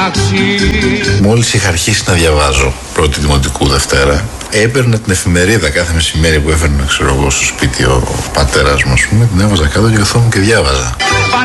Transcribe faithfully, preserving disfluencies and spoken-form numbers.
Μόλις είχα αρχίσει να διαβάζω πρώτη δημοτικού Δευτέρα, έπαιρνα την εφημερίδα κάθε μεσημέρι που έφερνε, ξέρω εγώ, στο σπίτι ο πατέρας μου, ας πούμε, την έβαζα κάτω και καθόμουν και διάβαζα.